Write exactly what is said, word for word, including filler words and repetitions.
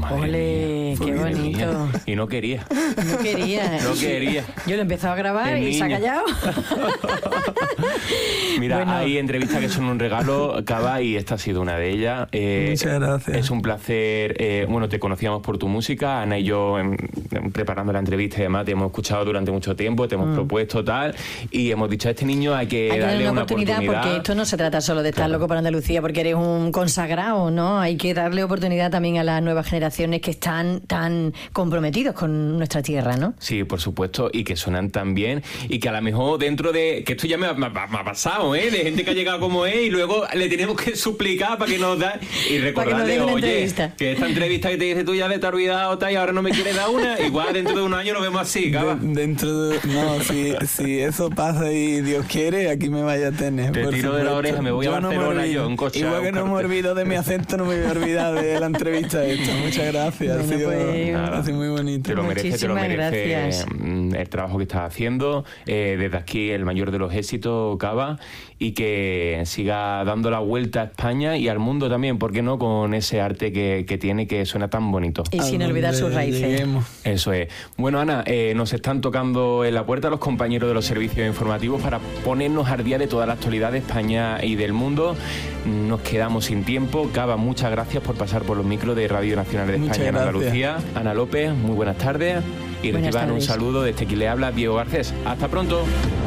Madre Ole, mía, qué madre bonito. mía. Y no quería. No quería. No quería. Yo lo he empezado a grabar El y se ha niño. callado. Mira, Bueno. hay entrevistas que son un regalo, Cava, y esta ha sido una de ellas. Eh, Muchas gracias. Es un placer. Eh, bueno, te conocíamos por tu música. Ana y yo, en- en preparando la entrevista y demás, te hemos escuchado durante mucho tiempo, te hemos Mm. propuesto tal, y hemos dicho a este niño hay que Hay que darle darle una una oportunidad, oportunidad. porque esto no se trata solo de estar Claro. loco por Andalucía porque eres un consagrado, ¿no? Hay que darle oportunidad también a las nuevas generaciones que están tan comprometidos con nuestra tierra, ¿no? Sí, por supuesto, y que suenan tan bien, y que a lo mejor dentro de... Que esto ya me ha, me ha- me ha pasado, ¿eh? De gente que ha llegado como es, y luego le tenemos que suplicar para que nos da... Y recordarle, den una oye, entrevista. que esta entrevista que te dice tú ya le te has olvidado tal, y ahora no me quieres dar una, igual dentro de un año lo vemos así, Cava. De- dentro de... No, si, si eso pasa y Dios quiere, aquí me vaya a tener. Te por tiro de la supuesto. oreja, me voy a Yo no me Barcelona olvido. yo, en coche, Igual a que no me buscarte. olvido de mi acento, no me voy a olvidar de la entrevista esta. Muchas gracias. Bueno, ha sido, pues, ha sido muy bonito. Te lo mereces, te lo Muchísimas merece gracias. mm, el trabajo que estás haciendo. Eh, desde aquí el mayor de los éxitos, Cava, y que siga dando la vuelta a España y al mundo también, ¿por qué no? Con ese arte que, que tiene, que suena tan bonito. Y A sin olvidar donde sus raíces. lleguemos. Eso es. Bueno, Ana, eh, nos están tocando en la puerta los compañeros de los servicios informativos para ponernos al día de toda la actualidad de España y del mundo. Nos quedamos sin tiempo. Cava, muchas gracias por pasar por los micros de Radio Nacional de Muchas España en gracias. Andalucía. Ana López, muy buenas tardes. Y Buenas reciban un tardes. saludo de este que le habla, Diego Garcés. Hasta pronto.